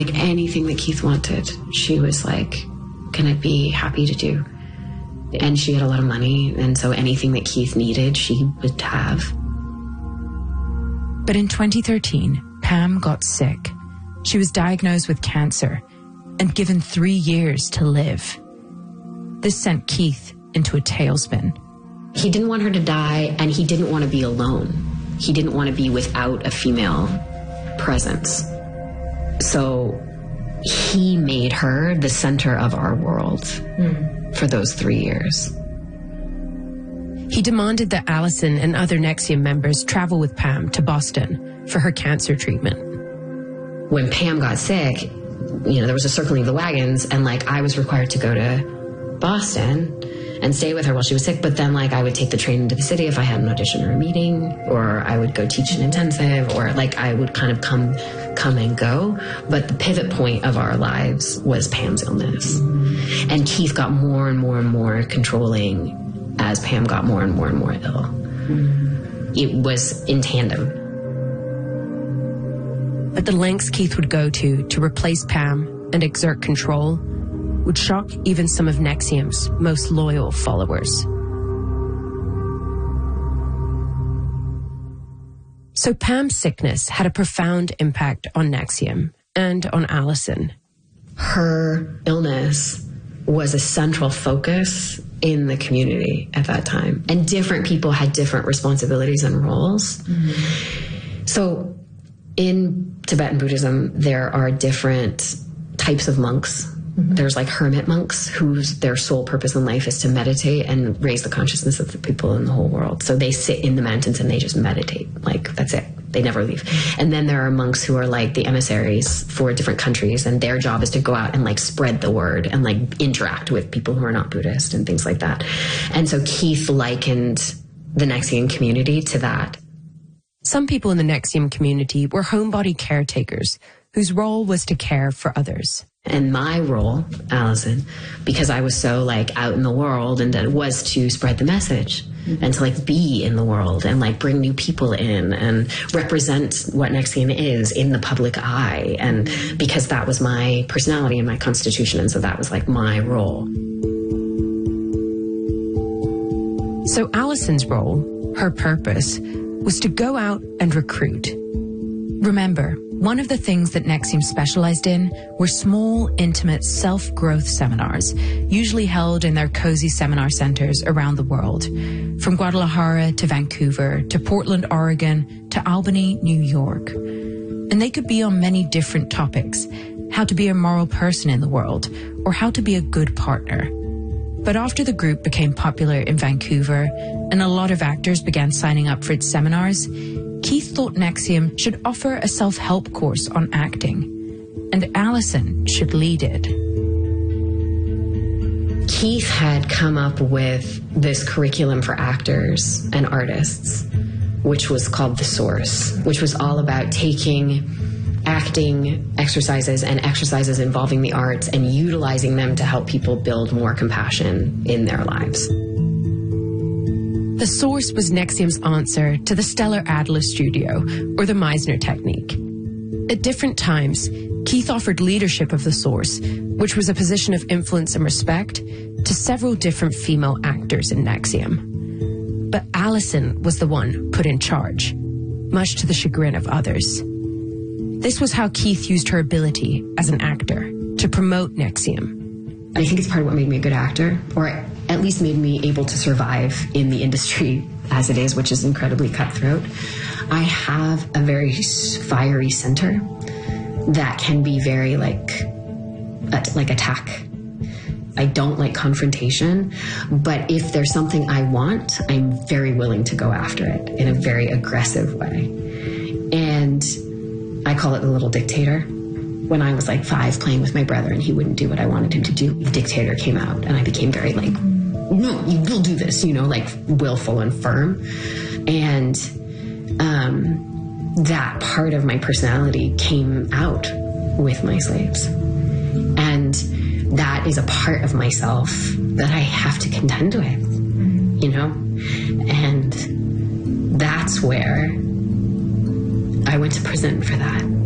Like anything that Keith wanted, she was like, gonna be happy to do. And she had a lot of money, and so anything that Keith needed, she would have. But in 2013, Pam got sick. She was diagnosed with cancer and given 3 years to live. This sent Keith into a tailspin. He didn't want her to die, and he didn't want to be alone. He didn't want to be without a female presence. So he made her the center of our world for those 3 years. He demanded that Alison and other NXIVM members travel with Pam to Boston for her cancer treatment. When Pam got sick, there was a circling of the wagons, and I was required to go to Boston and stay with her while she was sick. But then I would take the train into the city if I had an audition or a meeting, or I would go teach an intensive, or I would kind of come and go. But the pivot point of our lives was Pam's illness. And Keith got more and more and more controlling as Pam got more and more and more ill. It was in tandem. But the lengths Keith would go to replace Pam and exert control would shock even some of NXIVM's most loyal followers. So Pam's sickness had a profound impact on NXIVM and on Alison. Her illness was a central focus in the community at that time. And different people had different responsibilities and roles. So in Tibetan Buddhism, there are different types of monks. There's hermit monks whose their sole purpose in life is to meditate and raise the consciousness of the people in the whole world. So they sit in the mountains and they just meditate. That's it. They never leave. And then there are monks who are the emissaries for different countries, and their job is to go out and spread the word and interact with people who are not Buddhist and things like that. And so Keith likened the NXIVM community to that. Some people in the NXIVM community were homebody caretakers whose role was to care for others. And my role, Alison, because I was so out in the world, and that was to spread the message and to be in the world and bring new people in and represent what NXIVM is in the public eye. And because that was my personality and my constitution, and so that was my role. So Alison's role, her purpose, was to go out and recruit. Remember, one of the things that NXIVM specialized in were small, intimate self-growth seminars, usually held in their cozy seminar centers around the world, from Guadalajara to Vancouver to Portland, Oregon to Albany, New York. And they could be on many different topics: how to be a moral person in the world, or how to be a good partner. But after the group became popular in Vancouver and a lot of actors began signing up for its seminars, Keith thought NXIVM should offer a self-help course on acting, and Alison should lead it. Keith had come up with this curriculum for actors and artists, which was called The Source, which was all about taking acting exercises and exercises involving the arts and utilizing them to help people build more compassion in their lives. The Source was NXIVM's answer to the Stellar Adler Studio, or the Meisner technique. At different times, Keith offered leadership of The Source, which was a position of influence and respect, to several different female actors in NXIVM. But Alison was the one put in charge, much to the chagrin of others. This was how Keith used her ability as an actor to promote NXIVM. I think it's part of what made me a good actor, or at least made me able to survive in the industry as it is, which is incredibly cutthroat. I have a very fiery center that can be very attack. I don't like confrontation, but if there's something I want, I'm very willing to go after it in a very aggressive way. And I call it the little dictator. When I was 5 playing with my brother and he wouldn't do what I wanted him to do, the dictator came out and I became very no, you will do this, willful and firm. And that part of my personality came out with my slaves. And that is a part of myself that I have to contend with, And that's where I went to prison for that.